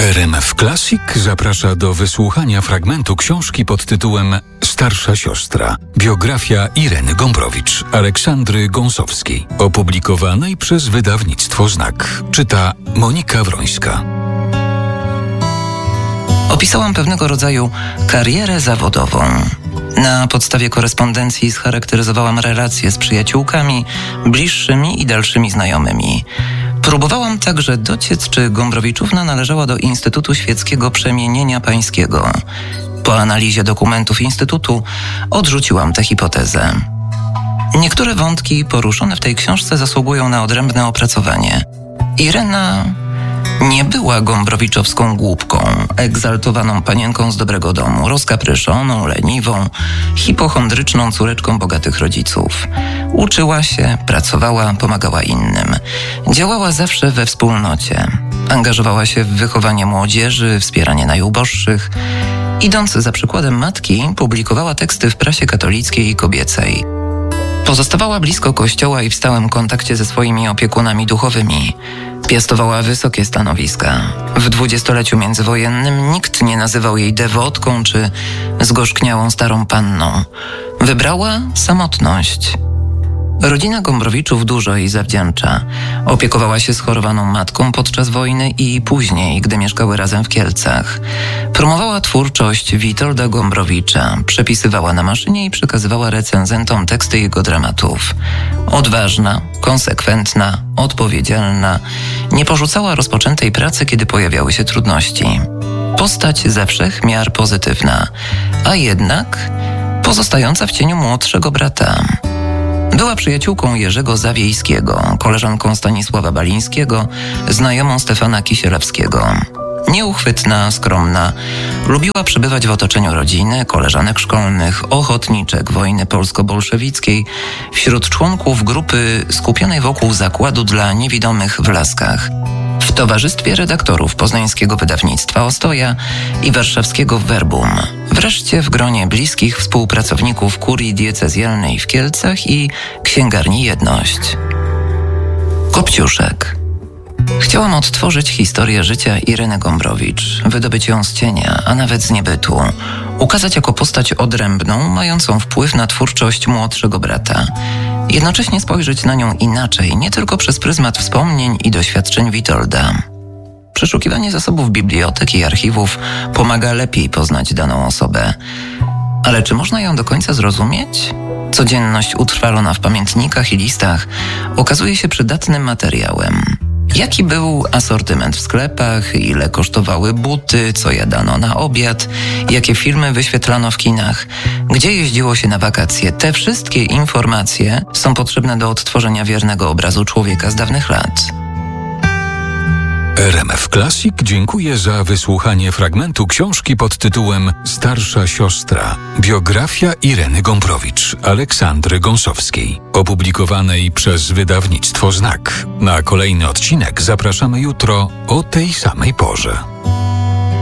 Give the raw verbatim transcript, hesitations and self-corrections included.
R M F Classic zaprasza do wysłuchania fragmentu książki pod tytułem Starsza siostra. Biografia Ireny Gombrowicz, Aleksandry Gąsowskiej, opublikowanej przez wydawnictwo Znak. Czyta Monika Wrońska. Opisałam pewnego rodzaju karierę zawodową. Na podstawie korespondencji scharakteryzowałam relacje z przyjaciółkami, bliższymi i dalszymi znajomymi. Próbowałam także dociec, czy Gombrowiczówna należała do Instytutu Świeckiego Przemienienia Pańskiego. Po analizie dokumentów Instytutu odrzuciłam tę hipotezę. Niektóre wątki poruszone w tej książce zasługują na odrębne opracowanie. Irena nie była gombrowiczowską głupką, egzaltowaną panienką z dobrego domu, rozkapryszoną, leniwą, hipochondryczną córeczką bogatych rodziców. Uczyła się, pracowała, pomagała innym. Działała zawsze we wspólnocie. Angażowała się w wychowanie młodzieży, wspieranie najuboższych. Idąc za przykładem matki, publikowała teksty w prasie katolickiej i kobiecej. Pozostawała blisko kościoła i w stałym kontakcie ze swoimi opiekunami duchowymi. Piastowała wysokie stanowiska. W dwudziestoleciu międzywojennym nikt nie nazywał jej dewotką czy zgorzkniałą starą panną. Wybrała samotność. Rodzina Gombrowiczów dużo jej zawdzięcza. Opiekowała się schorowaną matką podczas wojny i później, gdy mieszkały razem w Kielcach. Promowała twórczość Witolda Gombrowicza, przepisywała na maszynie i przekazywała recenzentom teksty jego dramatów. Odważna, konsekwentna, odpowiedzialna, nie porzucała rozpoczętej pracy, kiedy pojawiały się trudności. Postać ze wszech miar pozytywna, a jednak pozostająca w cieniu młodszego brata. Była przyjaciółką Jerzego Zawiejskiego, koleżanką Stanisława Balińskiego, znajomą Stefana Kisielewskiego. Nieuchwytna, skromna, lubiła przebywać w otoczeniu rodziny, koleżanek szkolnych, ochotniczek wojny polsko-bolszewickiej, wśród członków grupy skupionej wokół zakładu dla niewidomych w Laskach, w towarzystwie redaktorów poznańskiego wydawnictwa Ostoja i warszawskiego Verbum, wreszcie w gronie bliskich współpracowników kurii diecezjalnej w Kielcach i księgarni Jedność. Kopciuszek. Chciałam odtworzyć historię życia Ireny Gombrowicz, wydobyć ją z cienia, a nawet z niebytu, ukazać jako postać odrębną, mającą wpływ na twórczość młodszego brata. Jednocześnie spojrzeć na nią inaczej, nie tylko przez pryzmat wspomnień i doświadczeń Witolda. Przeszukiwanie zasobów bibliotek i archiwów pomaga lepiej poznać daną osobę. Ale czy można ją do końca zrozumieć? Codzienność utrwalona w pamiętnikach i listach okazuje się przydatnym materiałem. Jaki był asortyment w sklepach, ile kosztowały buty, co jadano na obiad, jakie filmy wyświetlano w kinach, gdzie jeździło się na wakacje. Te wszystkie informacje są potrzebne do odtworzenia wiernego obrazu człowieka z dawnych lat. R M F Classic dziękuję za wysłuchanie fragmentu książki pod tytułem Starsza siostra. Biografia Ireny Gombrowicz, Aleksandry Gąsowskiej, opublikowanej przez wydawnictwo Znak. Na kolejny odcinek zapraszamy jutro o tej samej porze.